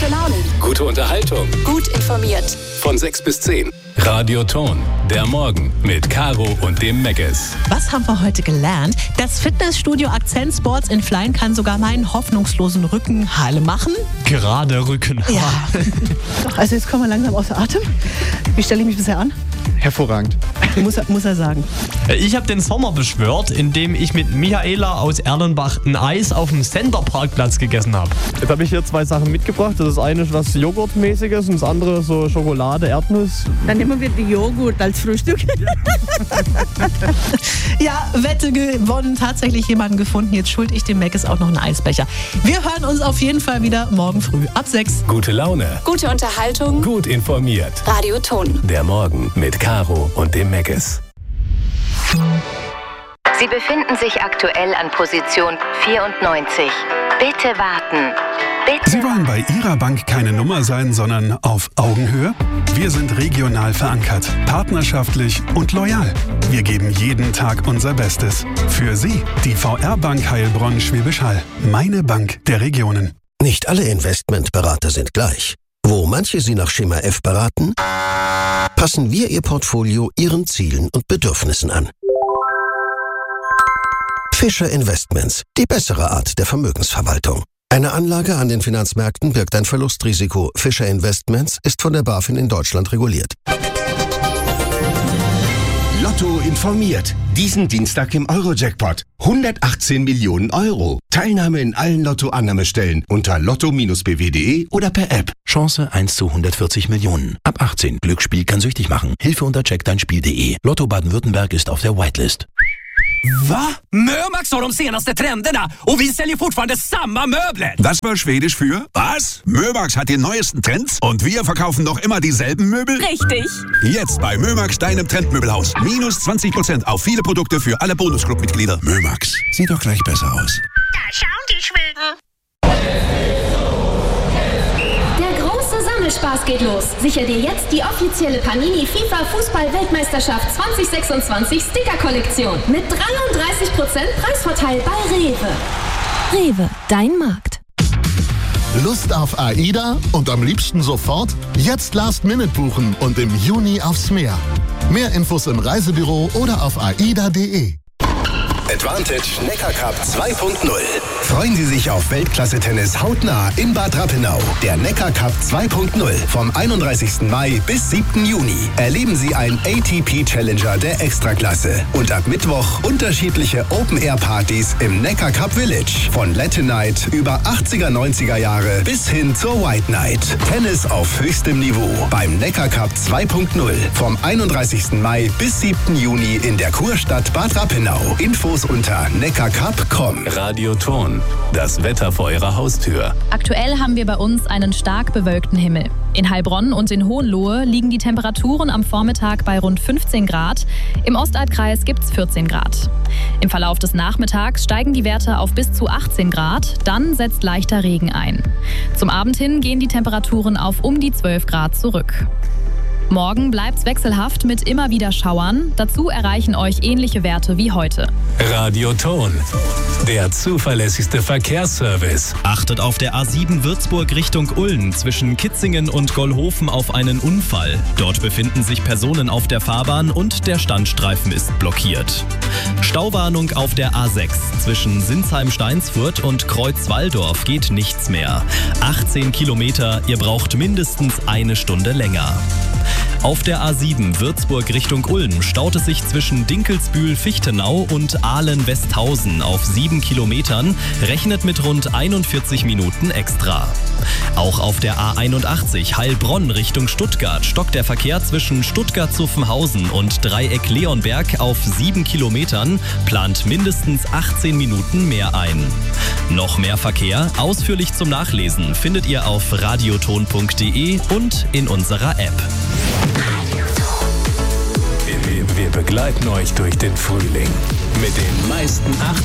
Gute Laune. Gute Unterhaltung. Gut informiert. Von 6 bis 10. Radio Ton. Der Morgen mit Caro und dem Meckes. Was haben wir heute gelernt? Das Fitnessstudio Akzent Sports in Flein kann sogar meinen hoffnungslosen Rücken heile machen. Gerade Rücken. Ja. Also jetzt kommen wir langsam außer Atem. Wie stelle ich mich bisher an? Hervorragend. Muss er sagen. Ich habe den Sommer beschwört, indem ich mit Michaela aus Erlenbach ein Eis auf dem Center-Parkplatz gegessen habe. Jetzt habe ich hier 2 Sachen mitgebracht. Das eine ist was Joghurtmäßiges und das andere so Schokolade, Erdnuss. Dann nehmen wir die Joghurt als Frühstück. Ja, Wette gewonnen. Tatsächlich jemanden gefunden. Jetzt schuld ich dem Meckes auch noch einen Eisbecher. Wir hören uns auf jeden Fall wieder morgen früh ab 6. Gute Laune. Gute Unterhaltung. Gut informiert. Radio Ton. Der Morgen mit Caro und dem Meckes. Sie befinden sich aktuell an Position 94. Bitte warten. Bitte. Sie wollen bei Ihrer Bank keine Nummer sein, sondern auf Augenhöhe? Wir sind regional verankert, partnerschaftlich und loyal. Wir geben jeden Tag unser Bestes. Für Sie, die VR-Bank Heilbronn-Schwäbisch Hall. Meine Bank der Regionen. Nicht alle Investmentberater sind gleich. Wo manche Sie nach Schema F beraten, passen wir Ihr Portfolio Ihren Zielen und Bedürfnissen an. Fischer Investments, die bessere Art der Vermögensverwaltung. Eine Anlage an den Finanzmärkten birgt ein Verlustrisiko. Fischer Investments ist von der BaFin in Deutschland reguliert. Lotto informiert. Diesen Dienstag im Euro-Jackpot. 118 Millionen Euro. Teilnahme in allen Lotto-Annahmestellen unter lotto-bw.de oder per App. Chance 1 zu 140 Millionen. Ab 18. Glücksspiel kann süchtig machen. Hilfe unter checkdeinspiel.de. Lotto Baden-Württemberg ist auf der Whitelist. Va? Mömax har de senaste trenderna och vi säljer fortfarande samma möbler. Das war Schwedisch für was? Mömax hat die neuesten Trends und wir verkaufen noch immer dieselben Möbel? Richtig. Jetzt bei Mömax, deinem Trendmöbelhaus. Minus 20% auf viele Produkte für alle Bonusclub-Mitglieder. Mömax, sieht doch gleich besser aus. Da schauen die Schweden. Spaß geht los. Sicher dir jetzt die offizielle Panini FIFA Fußball-Weltmeisterschaft 2026 Sticker-Kollektion mit 33% Preisvorteil bei Rewe. Rewe, dein Markt. Lust auf AIDA und am liebsten sofort? Jetzt Last-Minute buchen und im Juni aufs Meer. Mehr Infos im Reisebüro oder auf aida.de. Advantage Neckar Cup 2.0. Freuen Sie sich auf Weltklasse-Tennis hautnah in Bad Rappenau. Der Neckar Cup 2.0 vom 31. Mai bis 7. Juni. Erleben Sie einen ATP-Challenger der Extraklasse. Und ab Mittwoch unterschiedliche Open-Air-Partys im Neckar Cup Village. Von Latin Night über 80er, 90er Jahre bis hin zur White Night. Tennis auf höchstem Niveau beim Neckar Cup 2.0 vom 31. Mai bis 7. Juni in der Kurstadt Bad Rappenau. Infos unter neckarcup.com. Radio Ton. Das Wetter vor Ihrer Haustür. Aktuell haben wir bei uns einen stark bewölkten Himmel. In Heilbronn und in Hohenlohe liegen die Temperaturen am Vormittag bei rund 15 Grad. Im Ostalbkreis gibt es 14 Grad. Im Verlauf des Nachmittags steigen die Werte auf bis zu 18 Grad. Dann setzt leichter Regen ein. Zum Abend hin gehen die Temperaturen auf um die 12 Grad zurück. Morgen bleibt's wechselhaft mit immer wieder Schauern. Dazu erreichen euch ähnliche Werte wie heute. Radio Ton. Der zuverlässigste Verkehrsservice. Achtet auf der A7 Würzburg Richtung Ulm zwischen Kitzingen und Gollhofen auf einen Unfall. Dort befinden sich Personen auf der Fahrbahn und der Standstreifen ist blockiert. Stauwarnung auf der A6 zwischen Sinsheim-Steinsfurt und Kreuz-Walldorf geht nichts mehr. 18 Kilometer, ihr braucht mindestens eine Stunde länger. Auf der A7 Würzburg Richtung Ulm staut es sich zwischen Dinkelsbühl-Fichtenau und Ahlen-Westhausen auf 7 Kilometern, rechnet mit rund 41 Minuten extra. Auch auf der A81 Heilbronn Richtung Stuttgart stockt der Verkehr zwischen Stuttgart-Zuffenhausen und Dreieck-Leonberg auf 7 Kilometern, plant mindestens 18 Minuten mehr ein. Noch mehr Verkehr, ausführlich zum Nachlesen, findet ihr auf radioton.de und in unserer App. Wir begleiten euch durch den Frühling mit den meisten 8